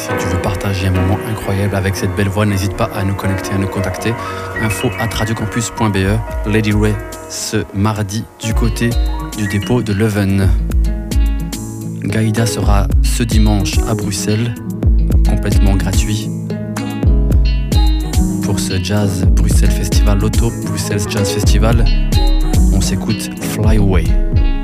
Si tu veux partager un moment incroyable avec cette belle voix, n'hésite pas à nous connecter, à nous contacter. info@radiocampus.be. Lady Ray ce mardi du côté du dépôt de Leuven. Gaïda sera ce dimanche à Bruxelles, complètement gratuit. Pour ce Jazz Bruxelles Festival, l'Auto Bruxelles Jazz Festival, on s'écoute Fly Away.